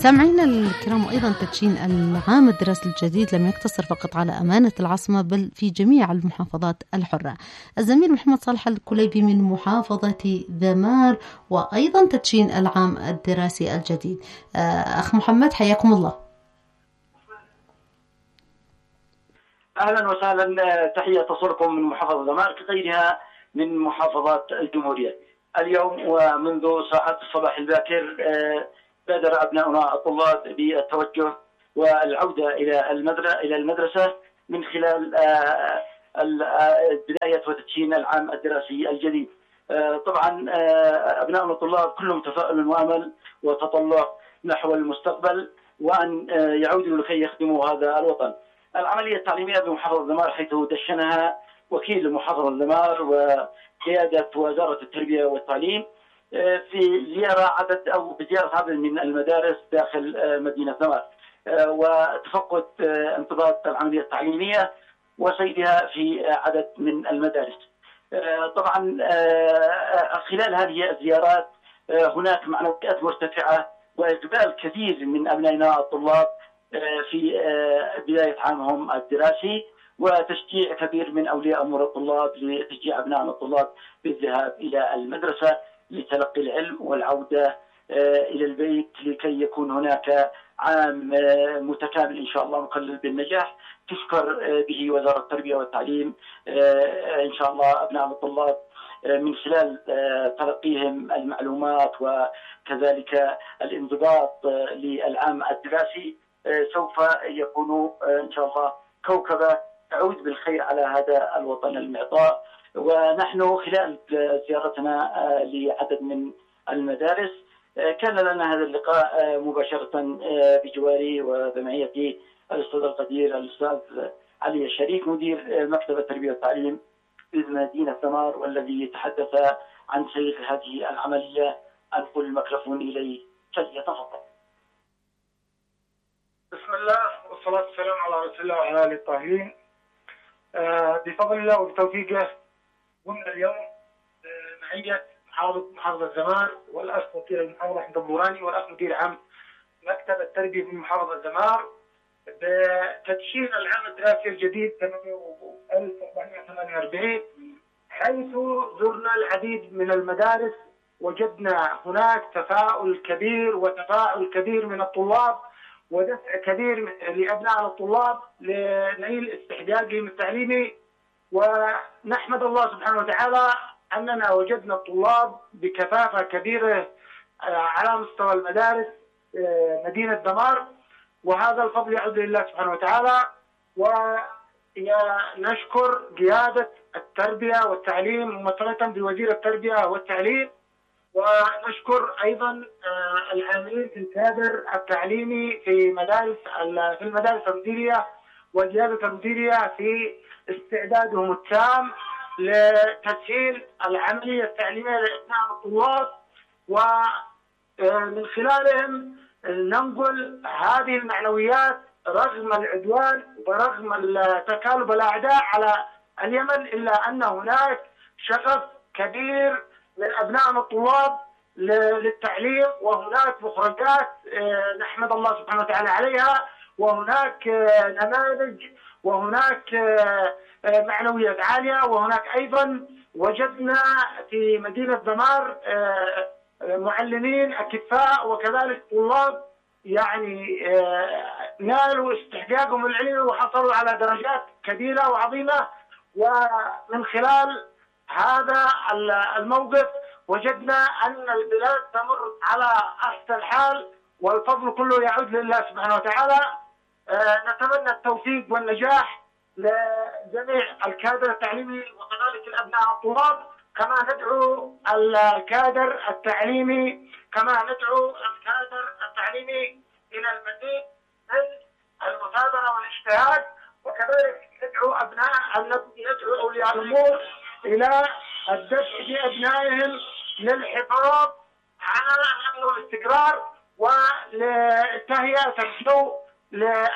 سامعينا الكرام، وأيضا تدشين العام الدراسي الجديد لم يقتصر فقط على أمانة العاصمة بل في جميع المحافظات الحرة. الزميل محمد صالح الكليبي من محافظة ذمار، وأيضا تدشين العام الدراسي الجديد. أخ محمد حياكم الله. أهلا وسهلا، تحية تصلكم من محافظة ذمار كغيرها من محافظات الجمهورية. اليوم ومنذ ساعات الصباح الباكر بادر أبناؤنا الطلاب بالتوجه والعودة إلى المدرسة من خلال بداية وتدشين العام الدراسي الجديد. طبعا أبناؤنا الطلاب كلهم تفاؤل وأمل وتطلع نحو المستقبل، وأن يعودوا لكي يخدموا هذا الوطن. العملية التعليمية بمحافظة ذمار حيث دشنها وكيل محافظة ذمار وقيادة وزارة التربية والتعليم في بزيارة عدد من المدارس داخل مدينة ذمار، وتفقد انضباط العملية التعليمية وسيرها في عدد من المدارس. طبعا خلال هذه الزيارات هناك معنويات مرتفعة وإقبال كثير من أبنائنا الطلاب في بداية عامهم الدراسي، وتشجيع كبير من أولياء أمور الطلاب لتشجيع أبنائنا الطلاب بالذهاب إلى المدرسة لتلقي العلم والعودة إلى البيت لكي يكون هناك عام متكامل إن شاء الله مقلل بالنجاح تشكر به وزارة التربية والتعليم إن شاء الله أبناء الطلاب من خلال تلقيهم المعلومات وكذلك الانضباط للعام الدراسي. سوف يكونوا إن شاء الله كوكبة تعود بالخير على هذا الوطن المعطاء. ونحن خلال زيارتنا لعدد من المدارس كان لنا هذا اللقاء مباشرة بجواري وبمعيتي الأستاذ القدير الأستاذ علي الشريف مدير مكتب التربية والتعليم بمدينة ذمار، والذي يتحدث عن سير هذه العملية. أنقل الميكروفون إليه، فليتفضل. بسم الله والصلاة والسلام على رسول الله وعلى آله الطاهرين. بفضل الله وبتوفيقه قمنا اليوم معية محافظة ذمار والأخ وكيل المحافظة أحمد الضوراني والأخ مدير عام مكتب التربية في محافظة ذمار بتدشين العام الدراسي الجديد 1448، حيث زرنا العديد من المدارس. وجدنا هناك تفاؤل كبير وتفاعل كبير من الطلاب ودفع كبير لأبناء الطلاب لنيل استحقاقهم التعليمي. ونحمد الله سبحانه وتعالى أننا وجدنا الطلاب بكثافة كبيرة على مستوى المدارس مدينة ذمار، وهذا الفضل يعود لله سبحانه وتعالى. ونشكر قيادة التربية والتعليم ممثلة بوزير التربية والتعليم، ونشكر أيضا العاملين في الكادر التعليمي في المدارس المديرية وقيادة المديرية في استعدادهم التام لتسهيل العملية التعليمية لأبناء الطلاب، ومن خلالهم ننقل هذه المعنويات رغم العدوان ورغم تكالب الأعداء على اليمن، إلا أن هناك شغف كبير من أبنائنا الطلاب للتعليم، وهناك مخرجات نحمد الله سبحانه وتعالى عليها، وهناك نماذج، وهناك معنويات عالية. وهناك أيضا وجدنا في مدينة ذمار معلمين أكفاء وكذلك طلاب يعني نالوا استحقاقهم العلمي وحصلوا على درجات كبيرة وعظيمة. ومن خلال هذا الموقف وجدنا أن البلاد تمر على أحسن حال، والفضل كله يعود لله سبحانه وتعالى. نتمنى التوفيق والنجاح لجميع الكادر التعليمي وكذلك الأبناء الطلاب، كما ندعو الكادر التعليمي إلى المزيد من المثابرة والاجتهاد، وكذلك ندعو أولياء الأمور إلى الدفع بأبنائهم للحفاظ على الأمن والاستقرار ولتهيئة الجو